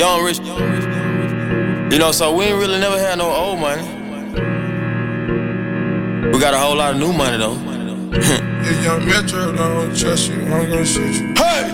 Young rich. You know, so we ain't really never had no old money. We got a whole lot of new money though. Yeah, young Metro don't trust you, I'm gonna shoot you. Hey!